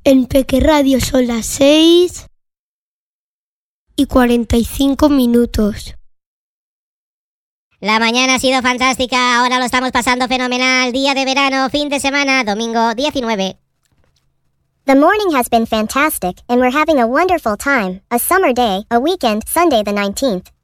En Peque Radio son las 6:45. La mañana ha sido fantástica, ahora lo estamos pasando fenomenal. Día de verano, fin de semana, domingo 19. The morning has been fantastic, and we're having a wonderful time. A summer day, a weekend, Sunday the 19th.